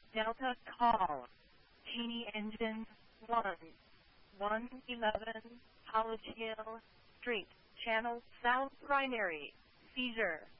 Delta call. Genie engine 1. 111 College Hill Street. Channel South Primary. Seizure.